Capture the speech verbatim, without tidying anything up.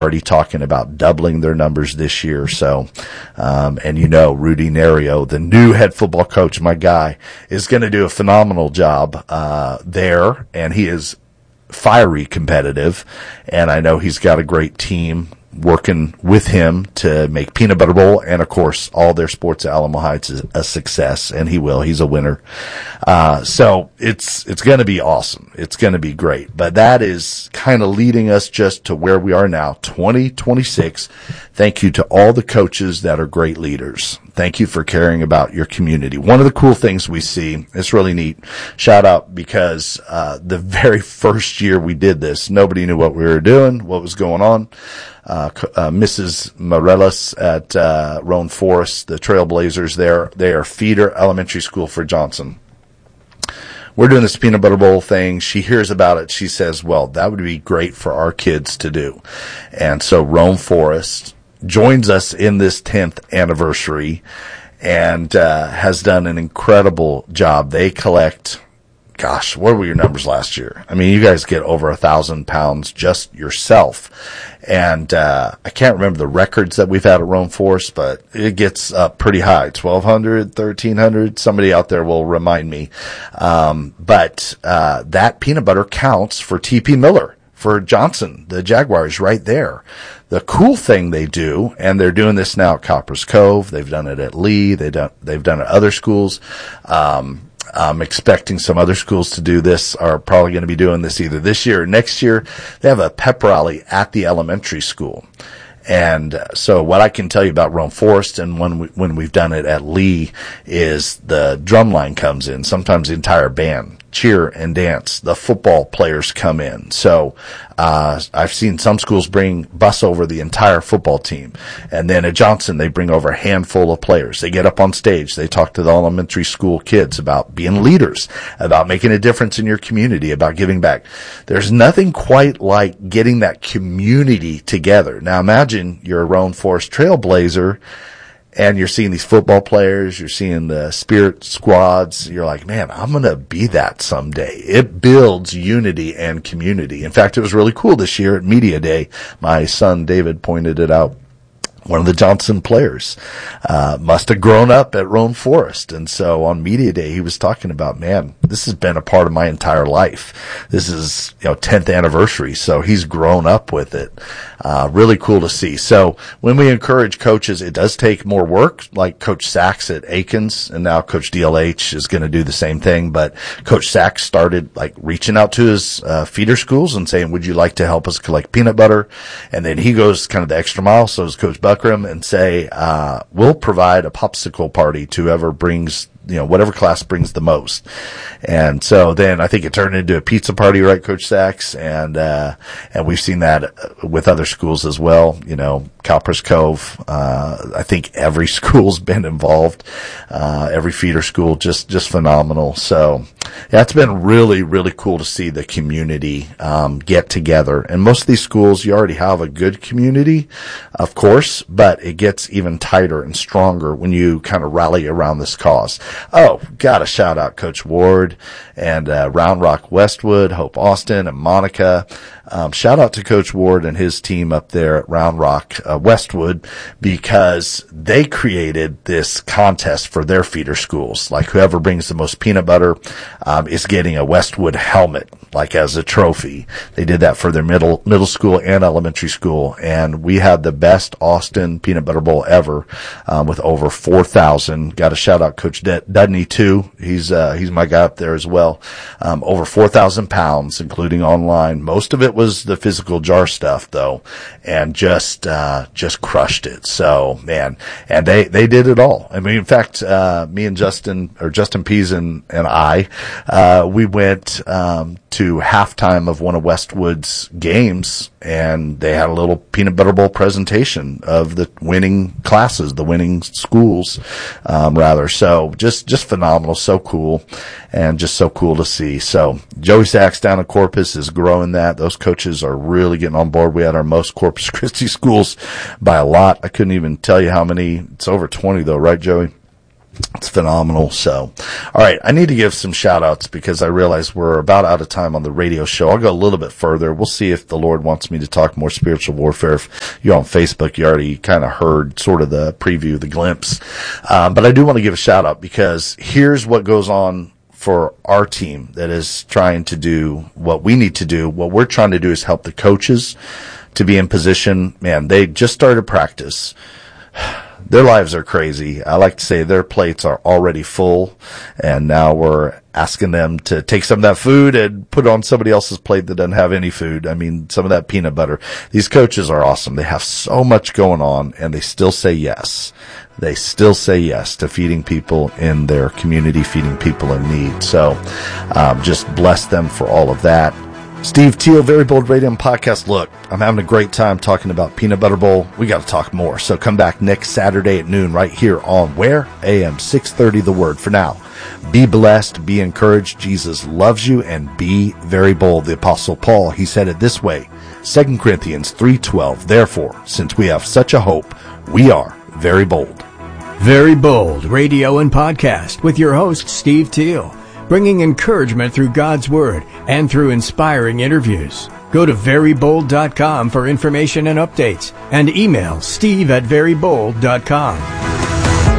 already talking about doubling their numbers this year. So, um, and you know, Rudy Nario, the new head football coach, my guy, is going to do a phenomenal job, uh, there. And he is fiery competitive. And I know he's got a great team working with him to make Peanut Butter Bowl and, of course, all their sports at Alamo Heights is a success, and he will. He's a winner. Uh, so it's, it's going to be awesome. It's going to be great. But that is kind of leading us just to where we are now, twenty twenty-six. Thank you to all the coaches that are great leaders. Thank you for caring about your community. One of the cool things we see, it's really neat. Shout out because, uh, the very first year we did this, nobody knew what we were doing, what was going on. Uh, uh, Missus Morelos at, uh, Roan Forest, the Trailblazers there, they are feeder elementary school for Johnson. We're doing this Peanut Butter Bowl thing. She hears about it. She says, well, that would be great for our kids to do. And so Roan Forest joins us in this tenth anniversary and, uh, has done an incredible job. They collect, gosh, what were your numbers last year? I mean, you guys get over a thousand pounds just yourself. And, uh, I can't remember the records that we've had at Roan Forest, but it gets up pretty high, twelve hundred, thirteen hundred. Somebody out there will remind me. Um, but, uh, that peanut butter counts for T P Miller, for Johnson, the Jaguars right there. The cool thing they do, and they're doing this now at Copper's Cove. They've done it at Lee. They've done, they've done it at other schools. Um, I'm expecting some other schools to do this, are probably going to be doing this either this year or next year. They have a pep rally at the elementary school. And uh, so what I can tell you about Roan Forest and when we, when we've done it at Lee is the drum line comes in, sometimes the entire band, cheer and dance. The football players come in. So, uh, I've seen some schools bring, bus over the entire football team. And then at Johnson, they bring over a handful of players. They get up on stage. They talk to the elementary school kids about being leaders, about making a difference in your community, about giving back. There's nothing quite like getting that community together. Now imagine you're a Roan Forest Trailblazer, and you're seeing these football players, you're seeing the spirit squads. You're like, man, I'm going to be that someday. It builds unity and community. In fact, it was really cool this year at Media Day. My son David pointed it out. One of the Johnson players, uh, must have grown up at Roan Forest. And so on Media Day, he was talking about, man, this has been a part of my entire life. This is, you know, tenth anniversary. So he's grown up with it. Uh, really cool to see. So when we encourage coaches, it does take more work, like Coach Sachs at Aikens, and now Coach D L H is going to do the same thing. But Coach Sachs started like reaching out to his, uh, feeder schools and saying, would you like to help us collect peanut butter? And then he goes kind of the extra mile. So does Coach Buckram, and say, uh, we'll provide a popsicle party to whoever brings, you know, whatever class brings the most. And so then I think it turned into a pizza party, right, Coach Sachs? And, uh, and we've seen that with other schools as well. You know, Copper's Cove, uh, I think every school's been involved, uh, every feeder school, just, just phenomenal. So yeah, it's been really, really cool to see the community, um, get together. And most of these schools, you already have a good community, of course, but it gets even tighter and stronger when you kind of rally around this cause. Oh, gotta shout out Coach Ward and, uh, Round Rock Westwood, Hope Austin and Monica. Um, shout out to Coach Ward and his team up there at Round Rock, uh, Westwood, because they created this contest for their feeder schools. Like whoever brings the most peanut butter, um, is getting a Westwood helmet, like as a trophy. They did that for their middle, middle school and elementary school. And we had the best Austin Peanut Butter Bowl ever, um, with over four thousand. Got to shout out Coach D- Dudney too. He's, uh, he's my guy up there as well. Um, over four thousand pounds, including online. Most of it was was the physical jar stuff though, and just, uh, just crushed it. So man, and they, they did it all. I mean, in fact, uh, me and Justin or Justin Pease and, and I, uh, we went, um, to halftime of one of Westwood's games, and they had a little peanut butter bowl presentation of the winning classes, the winning schools, um, rather. So just, just phenomenal. So cool. And just so cool to see. So Joey Sachs down in Corpus is growing that. Those coaches are really getting on board. We had our most Corpus Christi schools by a lot. I couldn't even tell you how many. It's over twenty though, right, Joey? It's phenomenal. So, all right, I need to give some shout outs because I realize we're about out of time on the radio show. I'll go a little bit further. We'll see if the Lord wants me to talk more spiritual warfare. If you're on Facebook, you already kind of heard sort of the preview, the glimpse. Um, but I do want to give a shout out because here's what goes on for our team that is trying to do what we need to do. What we're trying to do is help the coaches to be in position. Man, they just started practice. Their lives are crazy. I like to say their plates are already full, and now we're asking them to take some of that food and put it on somebody else's plate that doesn't have any food. I mean, some of that peanut butter. These coaches are awesome. They have so much going on, and they still say yes. They still say yes to feeding people in their community, feeding people in need. So um, just bless them for all of that. Steve Teal, Very Bold Radio and Podcast. Look, I'm having a great time talking about Peanut Butter Bowl. We got to talk more. So come back next Saturday at noon right here on where? A M six thirty The Word. For now, be blessed, be encouraged. Jesus loves you, and be very bold. The Apostle Paul, he said it this way, Second Corinthians three twelve. Therefore, since we have such a hope, we are very bold. Very Bold Radio and Podcast with your host, Steve Teal, bringing encouragement through God's Word and through inspiring interviews. Go to very bold dot com for information and updates, and email steve at very bold dot com.